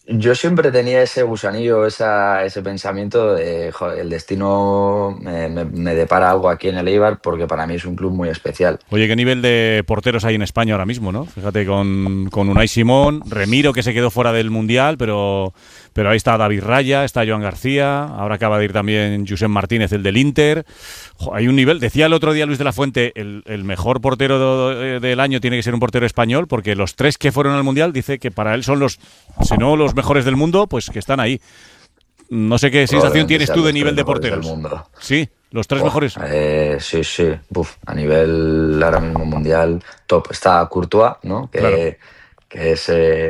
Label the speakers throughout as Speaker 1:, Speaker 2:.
Speaker 1: Yo siempre tenía ese gusanillo, ese pensamiento de, "Joder, el destino me depara algo aquí en el Eibar porque para mí es un club muy especial".
Speaker 2: Oye, ¿qué nivel de porteros hay en España ahora mismo, no? Fíjate, con Unai Simón, Remiro, que se quedó fuera del Mundial, pero ahí está David Raya, está Joan García, ahora acaba de ir también Josep Martínez, el del Inter. Hay un nivel, decía el otro día Luis de la Fuente, el mejor portero del año tiene que ser un portero español, porque los 3 que fueron al Mundial dice que para él son los, si no los mejores del mundo, pues que están ahí. No sé qué sensación
Speaker 1: Probablemente
Speaker 2: tienes
Speaker 1: sean
Speaker 2: tú de
Speaker 1: los tres
Speaker 2: nivel de
Speaker 1: mejores del
Speaker 2: porteros.
Speaker 1: mundo.
Speaker 2: Sí, los 3
Speaker 1: Buah,
Speaker 2: mejores.
Speaker 1: sí, sí. A nivel ahora mismo mundial, top. Está Courtois, ¿no?
Speaker 2: Claro.
Speaker 1: Que es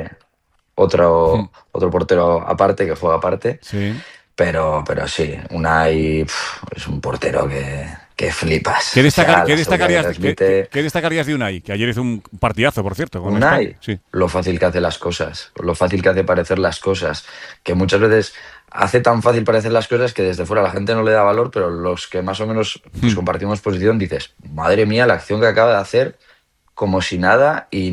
Speaker 1: otro portero aparte, que juega aparte.
Speaker 2: Sí.
Speaker 1: Pero sí, Unai es un portero que flipas.
Speaker 2: ¿Qué,
Speaker 1: O sea, la seguridad que
Speaker 2: destacarías,
Speaker 1: transmite
Speaker 2: qué destacarías de Unai? Que ayer hizo un partidazo, por cierto, con España.
Speaker 1: Unai,
Speaker 2: Sí.
Speaker 1: lo fácil que hace las cosas, lo fácil que hace parecer las cosas, que muchas veces hace tan fácil parecer las cosas que desde fuera la gente no le da valor, pero los que más o menos pues, compartimos posición dices, madre mía, la acción que acaba de hacer, como si nada, y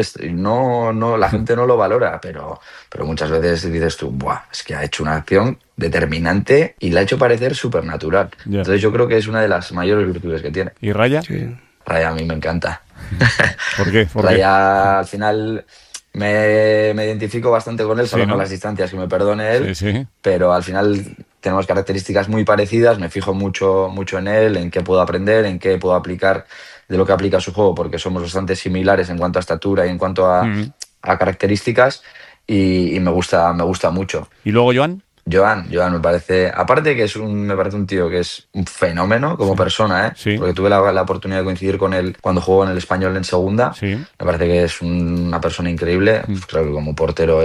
Speaker 1: la gente no lo valora, pero muchas veces dices tú, buah, es que ha hecho una acción determinante y la ha hecho parecer súper natural.
Speaker 2: Ya.
Speaker 1: Entonces yo creo que es una de las mayores virtudes que tiene.
Speaker 2: ¿Y Raya?
Speaker 3: Sí.
Speaker 1: Raya a mí me encanta.
Speaker 2: ¿Por qué?
Speaker 1: Raya al final me identifico bastante con él,
Speaker 2: Sí,
Speaker 1: salvando
Speaker 2: ¿no?
Speaker 1: las distancias, que me perdone él,
Speaker 2: Sí, sí.
Speaker 1: pero al final tenemos características muy parecidas, me fijo mucho en él, en qué puedo aprender, en qué puedo aplicar de lo que aplica a su juego, porque somos bastante similares en cuanto a estatura y en cuanto a características, y me gusta mucho.
Speaker 2: ¿Y luego Joan?
Speaker 1: Joan me parece, aparte que me parece un tío que es un fenómeno como persona,
Speaker 2: Sí.
Speaker 1: porque tuve la oportunidad de coincidir con él cuando jugó en el Español en segunda.
Speaker 2: Sí.
Speaker 1: Me parece que es una persona increíble. Creo que como portero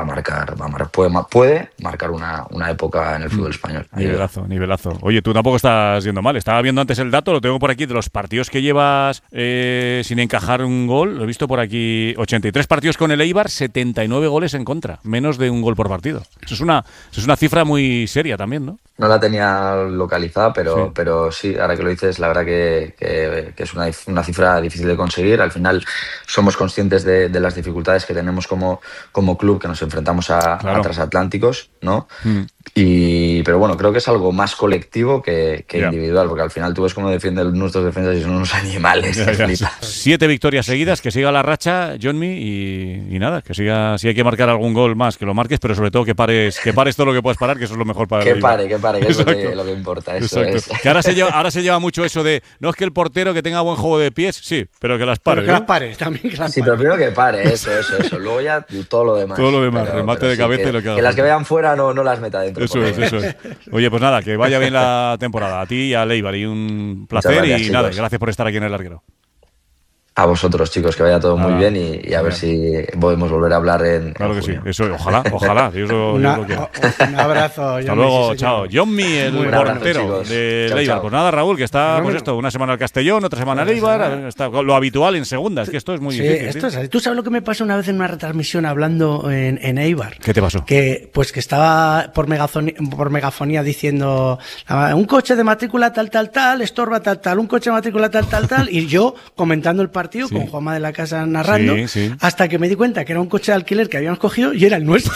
Speaker 1: puede marcar una época en el fútbol español.
Speaker 2: Nivelazo. Oye, tú tampoco estás yendo mal. Estaba viendo antes el dato, lo tengo por aquí, de los partidos que llevas sin encajar un gol. Lo he visto por aquí, 83 partidos con el Eibar, 79 goles en contra. Menos de un gol por partido. Eso es una cifra muy seria también, ¿no?
Speaker 1: No la tenía localizada, pero sí, ahora que lo dices, la verdad que es una cifra difícil de conseguir. Al final somos conscientes de las dificultades que tenemos como club, que nos enfrentamos a transatlánticos, ¿no? Pero bueno, creo que es algo más colectivo que individual, porque al final tú ves cómo defienden nuestros defensas y son unos animales.
Speaker 2: Ya. 7 victorias seguidas, que siga la racha, Johnny, y nada, que siga. Si hay que marcar algún gol más, que lo marques, pero sobre todo que pares todo lo que puedas parar, que eso es lo mejor para
Speaker 1: que pare, que es lo que importa. Eso es.
Speaker 2: Que ahora se lleva mucho eso de, no es que el portero que tenga buen juego de pies, sí, pero que las pare.
Speaker 3: Pero que las pare, también que las
Speaker 1: sí,
Speaker 3: pare.
Speaker 1: pero primero que pare, eso. Luego ya todo lo demás.
Speaker 2: Todo lo demás, remate de cabeza y lo que haga.
Speaker 1: Que las que vean fuera no las meta dentro.
Speaker 2: Eso es. Oye, pues nada, que vaya bien la temporada. A ti y a Leibar, y un placer.
Speaker 1: Gracias,
Speaker 2: y nada,
Speaker 1: chicos.
Speaker 2: gracias por estar aquí en El Larguero.
Speaker 1: A vosotros, chicos, que vaya todo muy bien y a ver si podemos volver a hablar en junio.
Speaker 2: Sí, eso, ojalá. Dios lo quiera.
Speaker 3: Un abrazo.
Speaker 2: Hasta luego, chao. Johnny, el portero de Leibar.
Speaker 1: Chao.
Speaker 2: Pues nada, Raúl, que está, pues esto, una semana al Castellón, otra semana al Eibar, está lo habitual en segunda, es que esto es muy difícil.
Speaker 3: Esto es así. ¿Tú sabes lo que me pasó una vez en una retransmisión hablando en Eibar?
Speaker 2: ¿Qué te pasó?
Speaker 3: Que estaba por megafonía diciendo un coche de matrícula tal, estorba tal, un coche de matrícula tal, y yo comentando el partido con Juanma de la Casa narrando, hasta que me di cuenta que era un coche de alquiler que habíamos cogido y era el nuestro.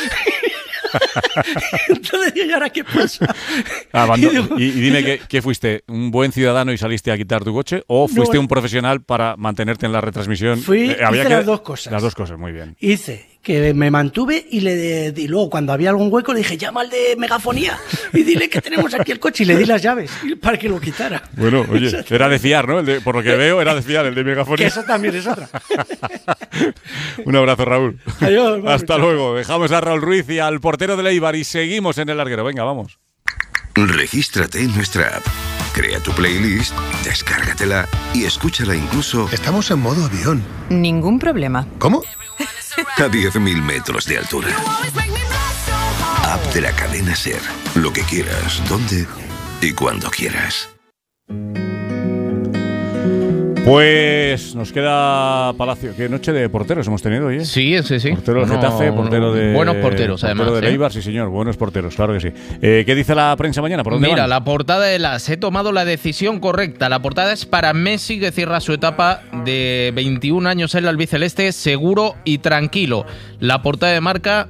Speaker 3: Entonces digo, ¿y ahora qué pasa?
Speaker 2: Y dime, ¿qué fuiste? ¿Un buen ciudadano y saliste a quitar tu coche? ¿O fuiste un profesional para mantenerte en la retransmisión?
Speaker 3: Hice las dos cosas.
Speaker 2: Las dos cosas, muy bien.
Speaker 3: Hice que me mantuve y luego cuando había algún hueco le dije, llama al de megafonía y dile que tenemos aquí el coche, y le di las llaves para que lo quitara.
Speaker 2: Bueno, oye, era de fiar, ¿no? Por lo que veo, era de fiar el de megafonía.
Speaker 3: Que eso también es otra.
Speaker 2: Un abrazo, Raúl.
Speaker 3: Adiós.
Speaker 2: Hasta luego. Dejamos a Raúl Ruiz y al portero de Eibar y seguimos en El Larguero. Venga, vamos.
Speaker 4: Regístrate en nuestra app. Crea tu playlist, descárgatela y escúchala incluso.
Speaker 5: Estamos en modo avión.
Speaker 6: Ningún problema.
Speaker 5: ¿Cómo?
Speaker 4: A 10.000 metros de altura. App de la cadena SER. Lo que quieras, donde y cuando quieras.
Speaker 2: Pues nos queda Palacio. ¿Qué noche de porteros hemos tenido hoy?
Speaker 7: Sí.
Speaker 2: Portero del Getafe, portero de...
Speaker 7: Buenos porteros, además.
Speaker 2: Portero de Eibar, sí señor. Buenos porteros, claro que sí. ¿Qué dice la prensa mañana? ¿Por dónde
Speaker 7: Mira,
Speaker 2: van?
Speaker 7: la portada de he tomado la decisión correcta. La portada es para Messi, que cierra su etapa de 21 años en el albiceleste, seguro y tranquilo. La portada de Marca